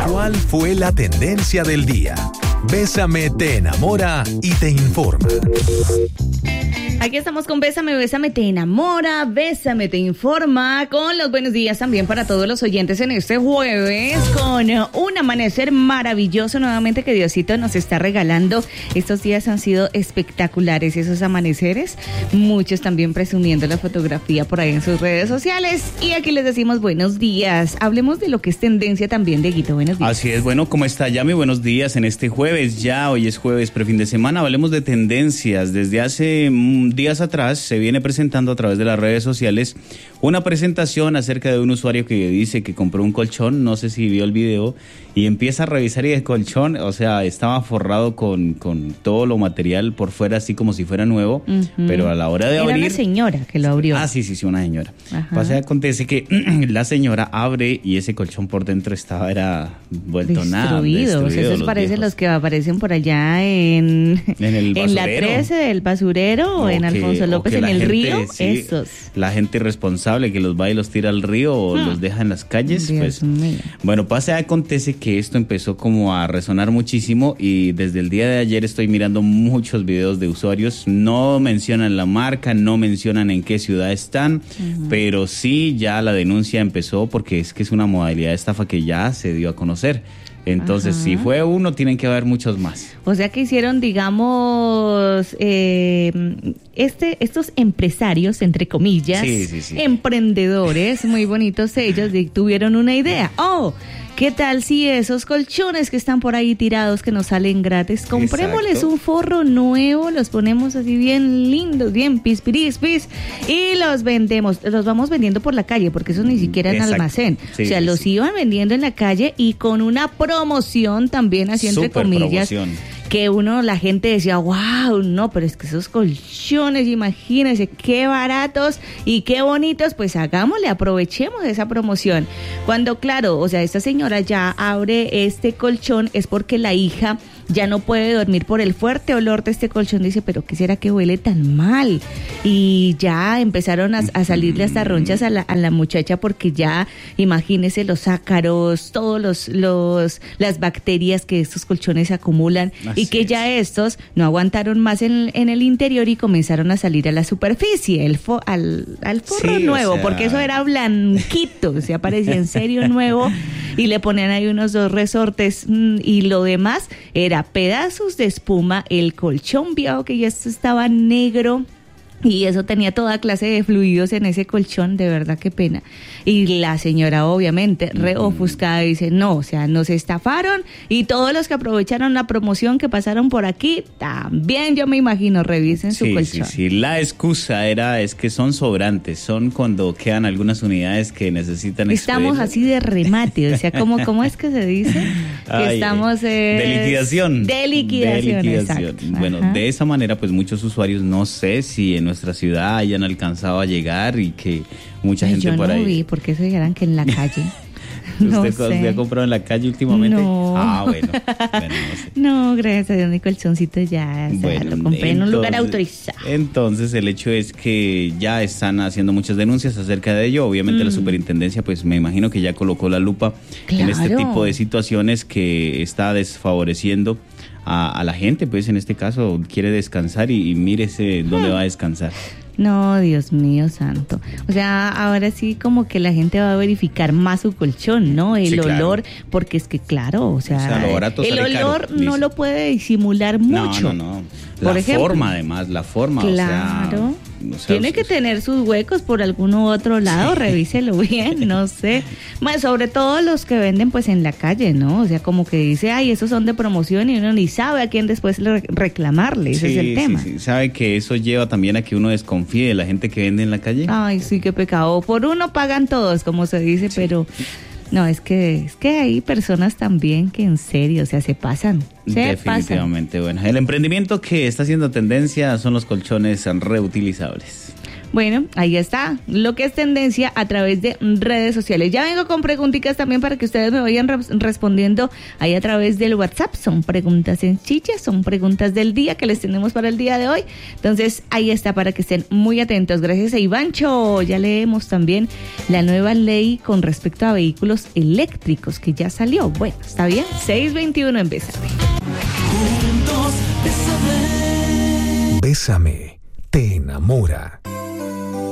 ¿Cuál fue la tendencia del día? Bésame te enamora y te informa. Aquí estamos con Bésame, Bésame te enamora, Bésame te informa, con los buenos días también para todos los oyentes en este jueves, con un amanecer maravilloso nuevamente que Diosito nos está regalando. Estos días han sido espectaculares esos amaneceres, muchos también presumiendo la fotografía por ahí en sus redes sociales, y aquí les decimos buenos días. Hablemos de lo que es tendencia también, Dieguito, buenos días. Así es, bueno, ¿cómo está Yami? Buenos días en este jueves, ya hoy es jueves prefin de semana. Hablemos de tendencias. Desde hace días atrás se viene presentando a través de las redes sociales una presentación acerca de un usuario que dice que compró un colchón, no sé si vio el video, y empieza a revisar y el colchón, o sea, estaba forrado con todo lo material por fuera, así como si fuera nuevo, pero a la hora de abrir... Era una señora que lo abrió. Sí, una señora. Pasa, acontece que la señora abre y ese colchón por dentro era vuelto nada. Destruido. Esos parecen los que aparecen por allá en la 13 del basurero o en Alfonso López en el río. Sí, esos. La gente irresponsable que los va y los tira al río o los deja en las calles. Dios mío. Bueno, acontece que esto empezó como a resonar muchísimo y desde el día de ayer estoy mirando muchos videos de usuarios. No mencionan la marca, no mencionan en qué ciudad están, pero sí ya la denuncia empezó porque es que es una modalidad de estafa que ya se dio a conocer. Entonces, si fue uno, tienen que haber muchos más. O sea que hicieron, digamos, estos empresarios, entre comillas, emprendedores, muy bonitos ellos, tuvieron una idea. ¿Qué tal si esos colchones que están por ahí tirados, que nos salen gratis, comprémosles un forro nuevo, los ponemos así bien lindos, bien pis, y los vendemos, los vamos vendiendo por la calle, porque eso ni siquiera en almacén. Los iban vendiendo en la calle y con una promoción también, así entre comillas, que la gente decía, wow, no, pero es que esos colchones, imagínense qué baratos y qué bonitos, pues hagámosle, aprovechemos esa promoción. Cuando, claro, o sea, esta señora ya abre este colchón, es porque la hija ya no puede dormir por el fuerte olor de este colchón. Dice, pero ¿qué será que huele tan mal? Y ya empezaron a salirle hasta ronchas a la muchacha, porque ya, imagínese los ácaros, todos las bacterias que estos colchones acumulan. Así y que ya estos no aguantaron más en el interior y comenzaron a salir a la superficie, al forro nuevo, porque eso era blanquito, o sea, parecía en serio nuevo, y le ponían ahí unos 2 resortes, y lo demás era pedazos de espuma, el colchón viejo que ya estaba negro, y eso tenía toda clase de fluidos en ese colchón, de verdad qué pena. Y la señora obviamente ofuscada dice, no, o sea, nos estafaron, y todos los que aprovecharon la promoción que pasaron por aquí, también yo me imagino, revisen su colchón. Sí, la excusa es que son sobrantes, son cuando quedan algunas unidades que necesitan Estamos así de remate, o sea, ¿cómo es que se dice? Que estamos... de liquidación. De liquidación, exacto. Bueno, de esa manera, pues muchos usuarios, no sé si en nuestra ciudad hayan alcanzado a llegar y que mucha gente por ahí... Yo no vi, porque eso dijeran que en la calle. ¿Usted ha comprado en la calle últimamente? No. Bueno, no sé. No, gracias a Dios, mi colchoncito ya lo compré en un lugar autorizado. Entonces, el hecho es que ya están haciendo muchas denuncias acerca de ello. Obviamente la superintendencia, pues me imagino que ya colocó la lupa en este tipo de situaciones que está desfavoreciendo a la gente, pues en este caso quiere descansar y mírese dónde va a descansar. No, Dios mío santo. O sea, ahora sí como que la gente va a verificar más su colchón, ¿no? El olor, porque es que claro, o sea lo barato el olor caro, no lo puede disimular mucho. No. Por ejemplo, forma además, la forma, claro. O sea, tiene que tener sus huecos por algún otro lado, revíselo bien, no sé. Más sobre todo los que venden pues en la calle, ¿no? O sea, como que dice, ay, esos son de promoción y uno ni sabe a quién después reclamarle, ese es el tema. Sí, sabe que eso lleva también a que uno desconfíe de la gente que vende en la calle. Ay, sí, qué pecado. Por uno pagan todos, como se dice, pero... No, es que hay personas también que en serio, o sea, se pasan. Definitivamente, bueno. El emprendimiento que está haciendo tendencia son los colchones reutilizables. Bueno, ahí está, lo que es tendencia a través de redes sociales. Ya vengo con preguntitas también para que ustedes me vayan respondiendo ahí a través del WhatsApp. Son preguntas sencillas, son preguntas del día que les tenemos para el día de hoy. Entonces, ahí está para que estén muy atentos. Gracias a Ivancho. Ya leemos también la nueva ley con respecto a vehículos eléctricos que ya salió. Bueno, está bien. 6:21 en Bésame. Bésame, te enamora.